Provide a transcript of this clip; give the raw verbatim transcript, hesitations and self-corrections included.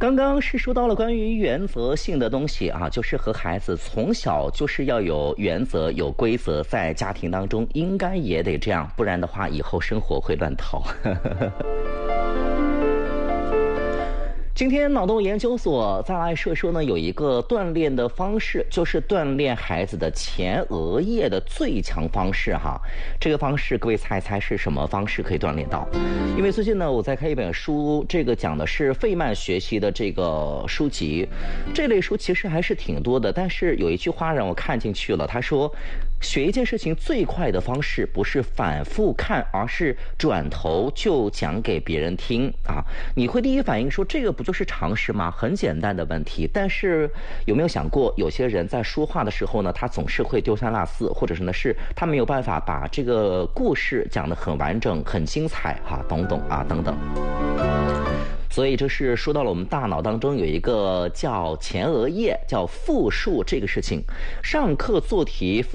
刚刚是说到了关于原则性的东西啊，就是和孩子从小就是要有原则、有规则，在家庭当中应该也得这样，不然的话以后生活会乱套。今天脑洞研究所再来说说呢，有一个锻炼的方式，就是锻炼孩子的前额叶的最强方式哈。这个方式各位猜猜是什么方式可以锻炼到？因为最近呢，我在看一本书，这个讲的是费曼学习的这个书籍。这类书其实还是挺多的，但是有一句话让我看进去了，他说学一件事情最快的方式不是反复看，而是转头就讲给别人听啊。你会第一反应说这个不就是常识吗？很简单的问题。但是有没有想过，有些人在说话的时候呢，他总是会丢三落四，或者是呢是他没有办法把这个故事讲得很完整、很精彩哈、啊，等等啊等等。所以这是说到了我们大脑当中有一个叫前额叶，叫复述这个事情。上课做题